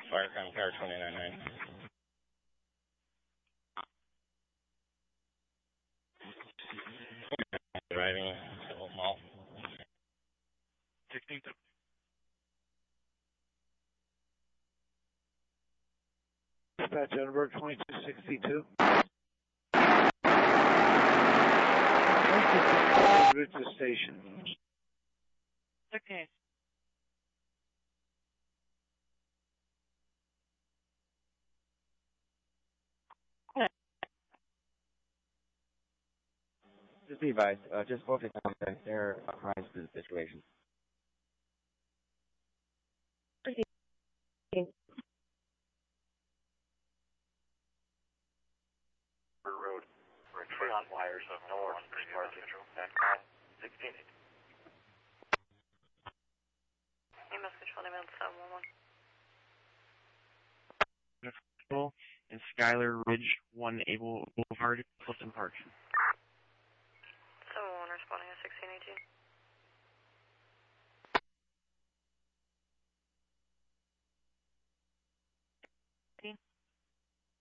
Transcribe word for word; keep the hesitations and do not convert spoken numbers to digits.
Firecom car twenty-nine nine. Driving Civil Mall. sixteen. Dispatch Edinburgh twenty-two sixty-two. Route to station. Okay. Just be advised, uh, just both the contact, they're apprised of the situation. Road. We're on wires of north, market, and sixteen. A M S control, email seven one one. Control and Skylar Ridge, one Able Boulevard, Clifton Park.